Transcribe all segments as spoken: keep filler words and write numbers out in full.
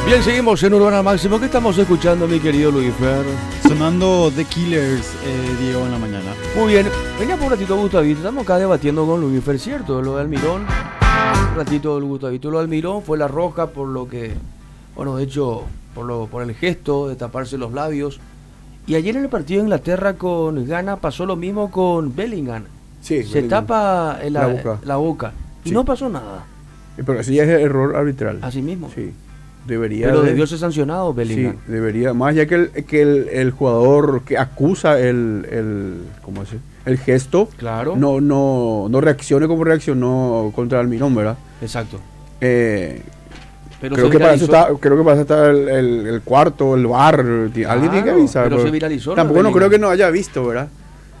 Bien, seguimos en Urbana Máximo. ¿Qué estamos escuchando, mi querido Luis Fer? Sonando The Killers, eh, Diego, en la mañana. Muy bien. Venía por un ratito, Gustavito. Estamos acá debatiendo con Luis Fer, ¿cierto? Lo de Almirón. Un ratito del Gustavito. Lo de Almirón fue la roja por lo que... Bueno, de hecho, por, lo, por el gesto de taparse los labios. Y ayer en el partido de Inglaterra con Ghana pasó lo mismo con Bellingham. Sí, Se Bellingham. tapa la, La boca. la boca. Y Sí. no pasó nada. Pero eso ya es error arbitral. Así mismo. Sí. Debería Pero de- debió ser sancionado Sí, Bellingham. debería. Más ya que el, que el, el jugador que acusa el, el ¿cómo se? el gesto, Claro. no, no, no reaccione como reaccionó contra Almirón, ¿verdad? Exacto. Eh, Pero creo, se que para eso viralizó. está, creo que para eso está el, el, el cuarto, el bar. ti- Alguien tiene que Claro, avisar. pero porque se viralizó lo de Tampoco no creo Bellingham. que no haya visto, ¿verdad?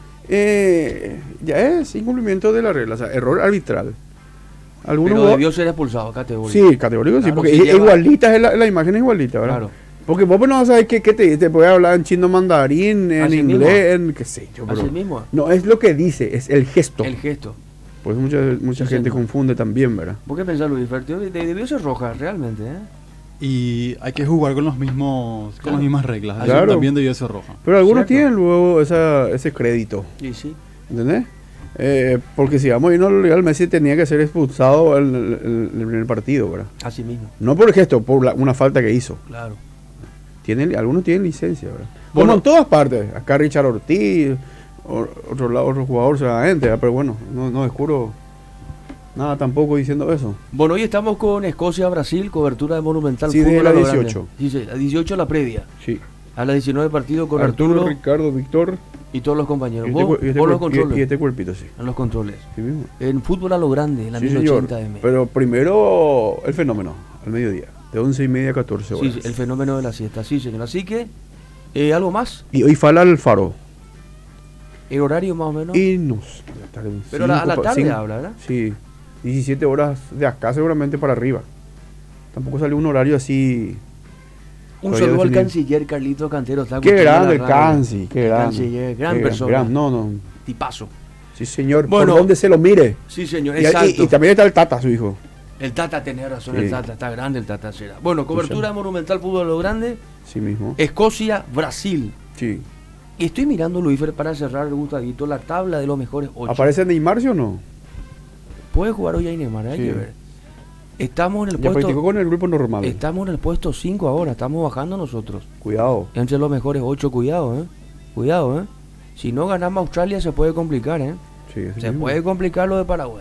Eh, ya es incumplimiento de la regla, o sea, error arbitral. Algunos Pero go- debió ser expulsado, categórico. Sí, categórico sí, Claro, porque si es lleva- igualita, es la, la imagen es igualita, ¿verdad? Claro. Porque vos no sabes qué, qué te dice, te puede hablar en chino mandarín, en Así inglés, en qué sé yo, pero Así mismo. no es lo que dice, es el gesto. El gesto. Pues mucha, mucha Sí, gente señor. confunde también, ¿verdad? ¿Vos qué pensás, Luis Fer? Debió debió ser roja, realmente, ¿eh? Y hay que jugar con los mismos, con Claro. las mismas reglas. Ayer Claro. también debió ser roja. Pero algunos Cierto. tienen luego esa, ese crédito, Sí, sí. ¿entendés? Eh, porque si vamos a irnos al Real, Messi tenía que ser expulsado en el, en el primer partido, ¿verdad? Así mismo. No por el gesto, por la- una falta que hizo. Claro. Tienen, algunos tienen licencia, ¿verdad? Bueno. Como en todas partes. Acá Richard Ortiz, o- otro lado, otro jugador seguramente, ¿verdad? Pero bueno, no, no descubro nada tampoco diciendo eso. Bueno, hoy estamos con Escocia-Brasil, cobertura de Monumental. Sí, de Fútbol la a lo grande. dieciocho. Sí, sí, la dieciocho la previa. Sí. A las diecinueve partido con Arturo, Arturo, Ricardo, Víctor y todos los compañeros. y este, Vos, cu- y este vos los cuer- y- controles. y este cuerpito, sí. En los controles. Sí mismo. En fútbol a lo grande, en la Sí, mil señor. ochenta M. Pero primero el fenómeno, al mediodía, de once y media a catorce horas. Sí, sí, el fenómeno de la siesta, sí, señor. Así que, eh, ¿algo más? Y hoy fala al faro. El horario más o menos. Y nos. tarde, Pero a la- a la cinco pa- tarde cinco- habla, ¿verdad? Sí, diecisiete horas de acá seguramente para arriba. Tampoco salió un horario así. Un todavía saludo al definido. canciller Carlito Cantero. Está Qué escuchando grande el la radio. Canci, qué El grande. canciller, gran Qué persona. gran- no, no. Tipazo. Sí, señor. Bueno. Por donde se lo mire. Sí, señor, Y, exacto. y- y también está el Tata, su hijo. El Tata tiene razón, Sí. el Tata. Está grande el Tata será. Bueno, cobertura sí. monumental fútbol a lo grande. Sí mismo. Escocia, Brasil. Sí. Y estoy mirando, Luis Fer, para cerrar el Gustavito, la tabla de los mejores ocho. ¿Aparece Neymar, sí o no? Puede jugar hoy a Neymar, hay Sí. que ver. Estamos en el Ya practicó puesto. con el grupo normal. Estamos en el puesto cinco ahora, estamos bajando nosotros. Cuidado. Entre los mejores ocho, cuidado, eh. Cuidado, eh. Si no ganamos a Australia se puede complicar, eh. Sí, así Se mismo. puede complicar lo de Paraguay.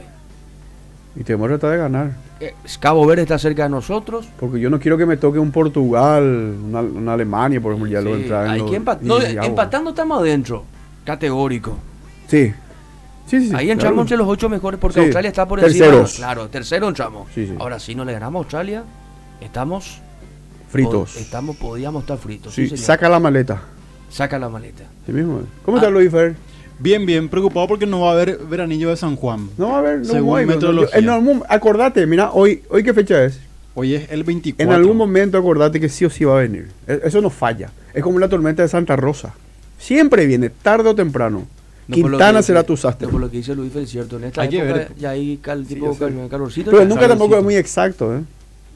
Y tenemos que tratar de ganar. Eh, Cabo Verde está cerca de nosotros. Porque yo no quiero que me toque un Portugal, una, una Alemania, por ejemplo, ya lo Sí, entra en hay los que empat- no, dieciseavos. empatando estamos adentro. Categórico. Sí. Sí, sí, sí, Ahí entramos claro. entre los ocho mejores porque Sí. Australia está por encima. Terceros. Claro, tercero entramos. Sí, sí. Ahora, si no le ganamos a Australia, estamos Fritos. pod- estamos, podíamos estar fritos. Sí, Sí, señor. saca la maleta. Saca la maleta. Sí mismo. ¿Cómo Ah. está Luis Fer? Bien, bien, preocupado porque no va a haber veranillo de San Juan. No, a ver, no Según voy, no, meteorología. yo- en algún- acordate, mira, hoy, hoy qué fecha es. Hoy es el veinticuatro. En algún momento acordate que sí o sí va a venir. E- Eso no falla. Es como la tormenta de Santa Rosa. Siempre viene, tarde o temprano. No por lo Quintana que será dice- tu sastre. no por lo que dice Luis Fer, es cierto. En esta Hay que época ver. ya hay cal, Sí, tipo ya sé. cal- calorcito. Pero ya nunca calorcito. tampoco es muy exacto, ¿eh?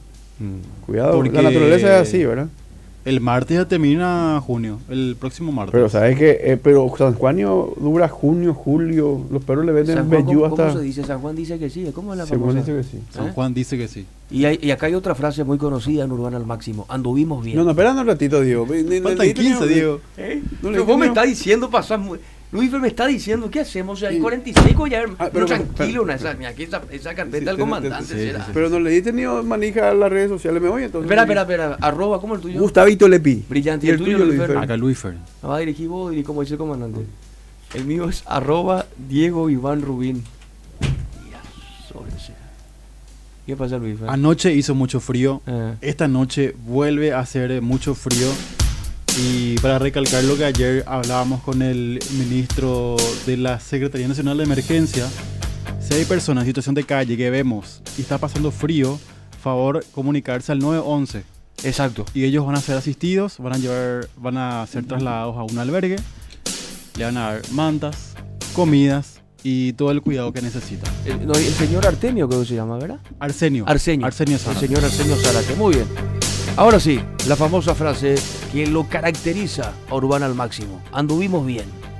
Mm. Cuidado, Porque la naturaleza es así, ¿verdad? El martes ya termina junio, el próximo martes. Pero sabes que, eh, pero San Juanio dura junio, julio, los perros le venden San Juan, vellú ¿cómo, hasta. cómo se dice? San Juan dice que sí. ¿Cómo es la San Juan famosa? dice que sí. San ¿Eh? Juan dice que sí. Y, hay- y acá hay otra frase muy conocida en Urbana al Máximo. Anduvimos bien. No, no, espera un ratito, Diego. Ni- ni- Faltan ni- quince, ni- Diego. ¿Eh? No le Pero vos me entendí. estás diciendo pasar muy... Luis Fer me está diciendo, ¿qué hacemos? O sea, hay Sí. cuarenta y cinco ya... Ah, no, pero- tranquilo, pero- una, esa, mira, aquí esa, esa carpeta Sí, del te- comandante te- sí, será. sí, Pero no le he tenido manija a las redes sociales, me voy entonces. Espera, espera, espera. Arroba, ¿cómo es el tuyo? Gustavito Lepi. Brillante. ¿Y el tuyo, Luis Fer? Acá Luis Fer. Me va a dirigir vos y como dice el comandante. El mío es arroba Diego Iván Rubín. Ya, sobre ese. ¿Qué pasa, Luis Fer? Anoche hizo mucho frío. Eh. Esta noche vuelve a hacer mucho frío. Y para recalcar lo que ayer hablábamos con el ministro de la Secretaría Nacional de Emergencia, si hay personas en situación de calle que vemos y está pasando frío, favor comunicarse al nueve once. Exacto. Y ellos van a ser asistidos, van a llevar, van a ser trasladados a un albergue, le van a dar mantas, comidas y todo el cuidado que necesitan. El, no, el señor Artemio, creo que se llama, ¿verdad? Arsenio. Arsenio. Arsenio El Zárate. señor Arsenio Zárate. Muy bien. Ahora sí, la famosa frase que lo caracteriza a Urbana al máximo. Anduvimos bien.